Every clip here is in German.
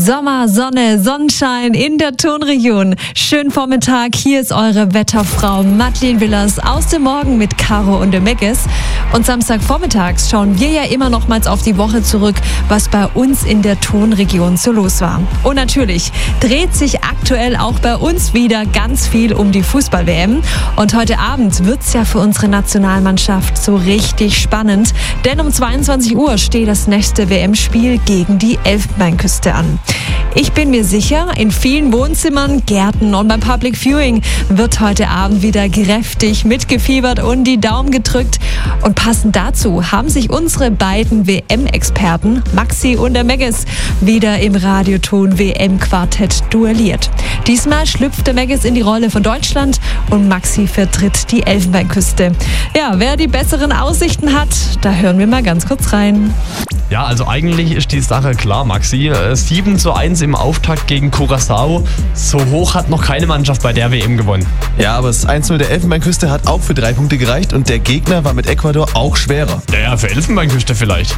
Sommer, Sonne, Sonnenschein in der Tonregion. Schönen Vormittag, hier ist eure Wetterfrau Madeleine Willers aus dem Morgen mit Caro und dem Meggis. Und Samstagvormittags schauen wir ja immer nochmals auf die Woche zurück, was bei uns in der Tonregion so los war. Und natürlich dreht sich aktuell auch bei uns wieder ganz viel um die Fußball-WM. Und heute Abend wird's ja für unsere Nationalmannschaft so richtig spannend, denn um 22 Uhr steht das nächste WM-Spiel gegen die Elfenbeinküste an. Ich bin mir sicher, in vielen Wohnzimmern, Gärten und beim Public Viewing wird heute Abend wieder kräftig mitgefiebert und die Daumen gedrückt. Und passend dazu haben sich unsere beiden WM-Experten, Maxi und der Meggis, wieder im Radioton WM-Quartett duelliert. Diesmal schlüpft der Meggis in die Rolle von Deutschland und Maxi vertritt die Elfenbeinküste. Ja, wer die besseren Aussichten hat, da hören wir mal ganz kurz rein. Ja, also eigentlich ist die Sache klar, Maxi. 7:1 im Auftakt gegen Curaçao. So hoch hat noch keine Mannschaft bei der WM gewonnen. Ja, aber das 1:0 der Elfenbeinküste hat auch für 3 Punkte gereicht und der Gegner war mit Ecuador auch schwerer. Ja, für Elfenbeinküste vielleicht.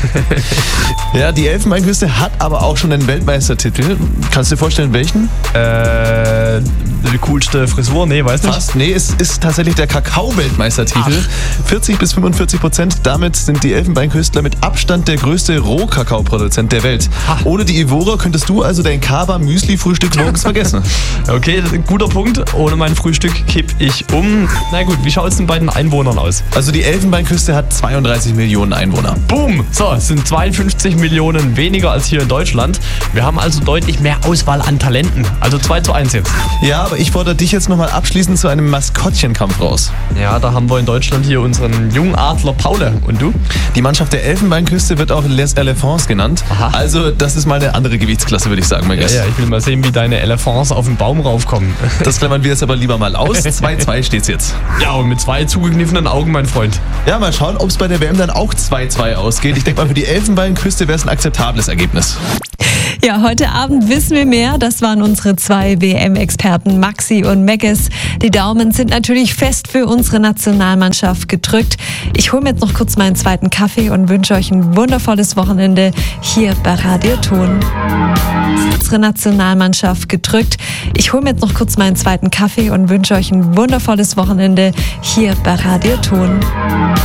Ja, die Elfenbeinküste hat aber auch schon einen Weltmeistertitel. Kannst du dir vorstellen, welchen? Die coolste Frisur? Nee, weißt du? Fast. Nee, es ist tatsächlich der Kakao-Weltmeistertitel. 40-45%. Damit sind die Elfenbeinküstler mit Abstand der größte Rohkakaoproduzent der Welt. Ohne die Evora könntest du also dein Kaba-Müsli-Frühstück morgens vergessen. Okay, guter Punkt. Ohne mein Frühstück kipp ich um. Na gut, wie schaut es denn bei den Einwohnern aus? Also die Elfenbeinküste hat 32 Millionen Einwohner. Boom! So, es sind 52 Millionen weniger als hier in Deutschland. Wir haben also deutlich mehr Auswahl an Talenten. Also 2:1 jetzt. Ja, aber ich fordere dich jetzt nochmal abschließend zu einem Maskottchenkampf raus. Ja, da haben wir in Deutschland hier unseren Jungadler Paule. Und du? Die Mannschaft der Elfenbeinküste wird auch Les Elephants genannt. Aha. Also das ist mal eine andere Gewichtsklasse, würde ich sagen, Meggis. Ja, ich will mal sehen, wie deine Elephants auf den Baum raufkommen. Das klammern wir jetzt aber lieber mal aus. 2:2 steht's jetzt. Ja, und mit 2 zugekniffenen Augen, mein Freund. Ja, mal schauen, ob es bei der WM dann auch 2:2 ausgeht. Ich denke mal, für die Elfenbeinküste wäre es ein akzeptables Ergebnis. Ja, heute Abend wissen wir mehr. Das waren unsere 2 WM-Experten Maxi und Meggis. Die Daumen sind natürlich fest für unsere Nationalmannschaft gedrückt. Ich hole mir jetzt noch kurz meinen zweiten Kaffee und wünsche euch ein wundervolles Wochenende hier bei Radio Ton. Unsere Nationalmannschaft gedrückt. Ich hole mir jetzt noch kurz meinen zweiten Kaffee und wünsche euch ein wundervolles Wochenende hier bei Radio Ton.